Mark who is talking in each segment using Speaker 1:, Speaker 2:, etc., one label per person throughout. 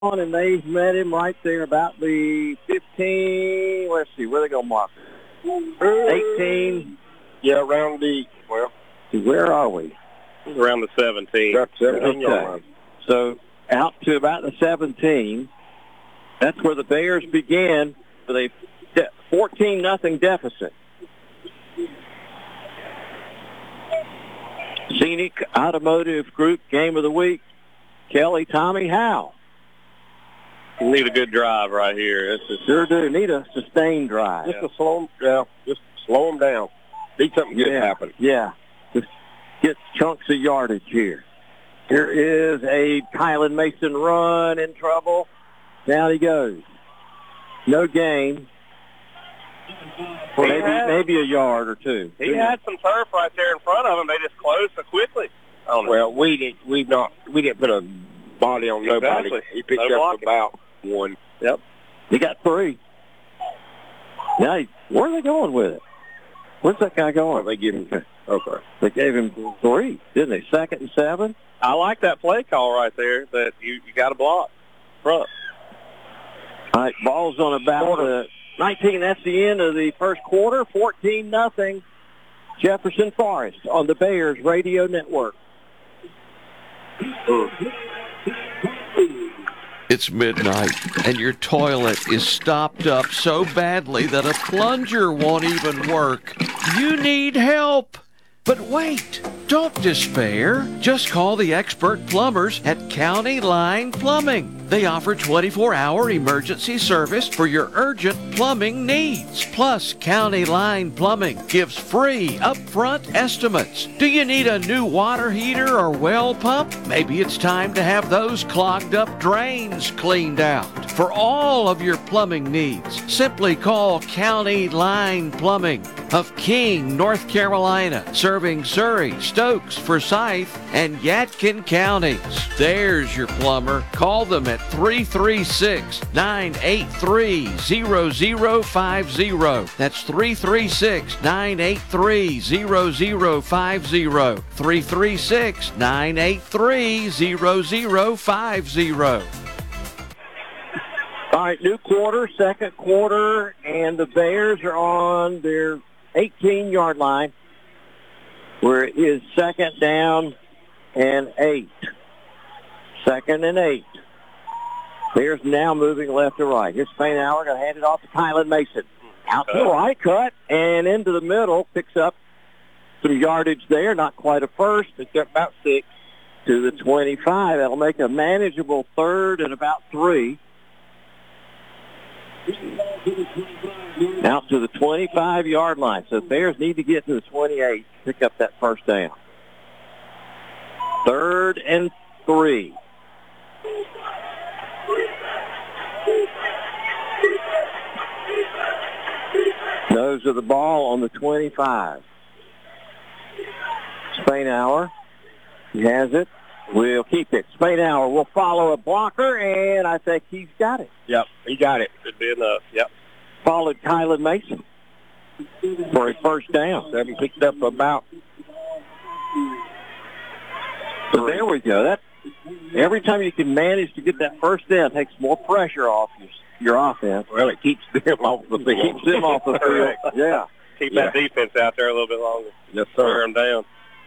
Speaker 1: and they've met him right there about the 15. Let's see, where they go mark? 18.
Speaker 2: Yeah, around the, well.
Speaker 1: Where are we?
Speaker 2: Around the 17. That's 17 yard line.
Speaker 1: So out to about the 17. That's where the Bears began with a 14-0 deficit. Scenic Automotive Group Game of the Week. Kelly, Tommy, how?
Speaker 2: Need a good drive right here.
Speaker 1: Sure do. Need a sustained drive.
Speaker 2: Just slow them down. Need something good to happen.
Speaker 1: Yeah. Just get chunks of yardage here. Here is a Kylan Mason run in trouble. Down he goes. No gain. Maybe a yard or two.
Speaker 2: He had some turf right there in front of him. They just closed so quickly. Well, we didn't put a body on nobody. He picked up about one.
Speaker 1: Yep. He got 3. Now, where are they going with it? Where's that guy going?
Speaker 2: They gave him. Okay.
Speaker 1: They gave him 3, didn't they? 2nd and 7.
Speaker 2: I like that play call right there. That you got to block front.
Speaker 1: All right, ball's on about 19. That's the end of the first quarter. 14-0. Jefferson Forest on the Bears Radio Network.
Speaker 3: It's midnight, and your toilet is stopped up so badly that a plunger won't even work. You need help. But wait, don't despair. Just call the expert plumbers at County Line Plumbing. They offer 24-hour emergency service for your urgent plumbing needs. Plus, County Line Plumbing gives free upfront estimates. Do you need a new water heater or well pump? Maybe it's time to have those clogged up drains cleaned out. For all of your plumbing needs, simply call County Line Plumbing of King, North Carolina, serving Surrey, Stokes, Forsyth, and Yadkin counties. There's your plumber. Call them at 336-983-0050. That's 336-983-0050. 336-983-0050.
Speaker 1: All right, new quarter, second quarter, and the Bears are on their 18-yard line, where it is 2nd down and 8. 2nd and 8. Bears now moving left to right. Here's Spainhour going to hand it off to Kylan Mason. Out to the right, cut, and into the middle. Picks up some yardage there. Not quite a first. It's got about 6 to the 25. That'll make a manageable 3rd and about 3. Out to the 25-yard line. So the Bears need to get to the 28 to pick up that first down. 3rd and 3. Nose of the ball on the 25. Spainhour, he has it. We'll keep it. Spainhour will follow a blocker, and I think he's got it.
Speaker 2: Yep, he got it. Should be enough. Yep.
Speaker 1: Followed Kylan Mason for a first down.
Speaker 2: 7 picked up about.
Speaker 1: So there we go. Every time you can manage to get that first down, it takes more pressure off your offense.
Speaker 2: Well, it keeps them off the field.
Speaker 1: Keeps them off the field. Yeah.
Speaker 2: Keep that defense out there a little bit longer. Yes, sir. Wear them down.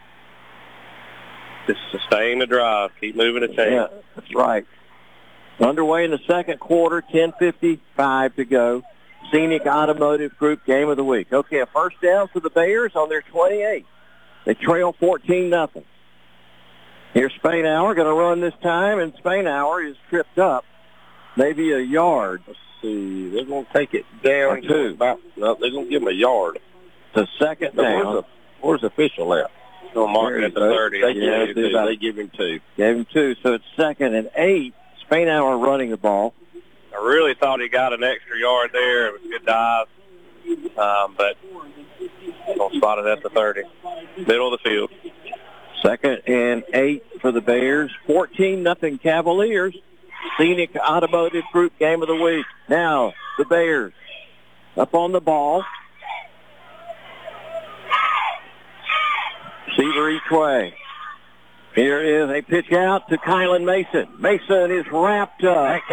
Speaker 2: Just sustain the drive. Keep moving the chain.
Speaker 1: Yeah, that's right. Underway in the second quarter, 10:55 to go. Scenic Automotive Group Game of the Week. Okay, a first down for the Bears on their 28. They trail 14-0. Here's Spainhour going to run this time, and Spainhour is tripped up. Maybe a yard.
Speaker 2: Let's see. They're going to take it down
Speaker 1: to
Speaker 2: they're going to give him a yard.
Speaker 1: The second down.
Speaker 2: Where's the official at? He'll mark it at the 30. They give him 2.
Speaker 1: Gave him 2, so it's 2nd and 8. Spainhour running the ball.
Speaker 2: I really thought he got an extra yard there. It was a good dive. But don't spot it at the 30. Middle of the field.
Speaker 1: 2nd and 8 for the Bears. 14-0 Cavaliers. Scenic Automotive Group Game of the Week. Now, the Bears up on the ball. Receiver each way. Here is a pitch out to Kylan Mason. Mason is wrapped up.